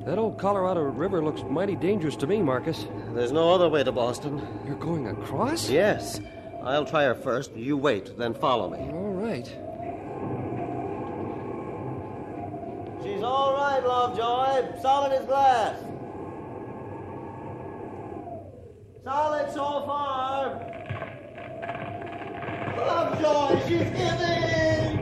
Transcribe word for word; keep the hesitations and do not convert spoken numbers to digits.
That old Colorado River looks mighty dangerous to me, Marcus. There's no other way to Boston. You're going across? Yes. I'll try her first. You wait, then follow me. All right. She's all right, Lovejoy. Solid as glass. Solid so far. Lovejoy, she's in